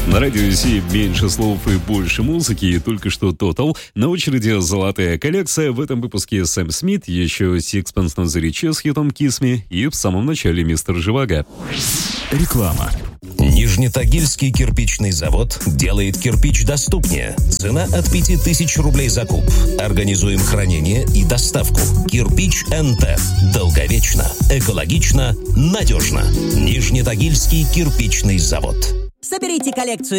На радио Си меньше слов и больше музыки, и только что Total. На очереди золотая коллекция. В этом выпуске Сэм Смит, еще Sixpence None the Richer с хитом Kiss Me и в самом начале Мистер Живаго. Реклама. Нижнетагильский кирпичный завод делает кирпич доступнее. Цена от 5000 рублей за куб. Организуем хранение и доставку. Кирпич НТ. Долговечно, экологично, надежно. Нижнетагильский кирпичный завод. Соберите коллекцию